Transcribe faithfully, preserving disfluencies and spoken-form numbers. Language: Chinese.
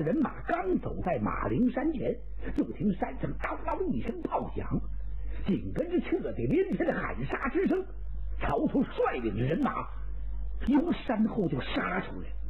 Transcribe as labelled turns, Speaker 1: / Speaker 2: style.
Speaker 1: 人马刚走在马陵山前，就听山上当啷一声炮响，紧跟着彻底连天的喊杀之声。曹操率领着人马由山后就杀出来了。